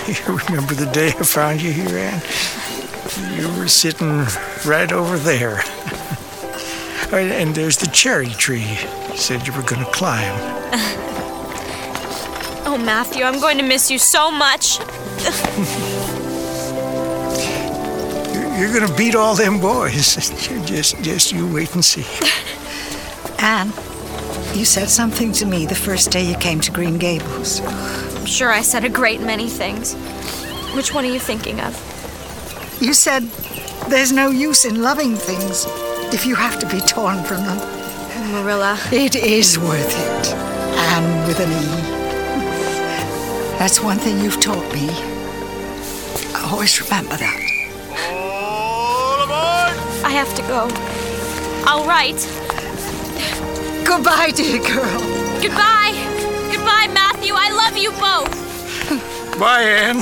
You remember the day I found you here, Anne? You were sitting right over there. And there's the cherry tree you said you were going to climb. Oh, Matthew, I'm going to miss you so much. You're going to beat all them boys. Just you wait and see. Anne, you said something to me the first day you came to Green Gables. I'm sure I said a great many things. Which one are you thinking of? You said there's no use in loving things if you have to be torn from them. Marilla. It is worth it. Anne with an E. That's one thing you've taught me. I always remember that. All aboard! I have to go. I'll write. Goodbye, dear girl. Goodbye. Goodbye, Matthew. I love you both. Bye, Anne.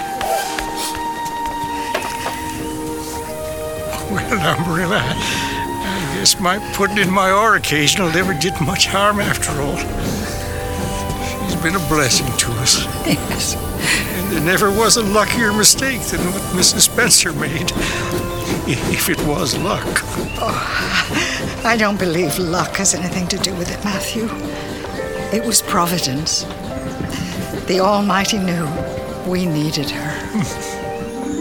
Well, now, Marilla, I guess my putting in my oar occasional never did much harm after all. She's been a blessing to us. Yes. And there never was a luckier mistake than what Mrs. Spencer made. If it was luck. Oh, I don't believe luck has anything to do with it, Matthew. It was Providence. The Almighty knew we needed her.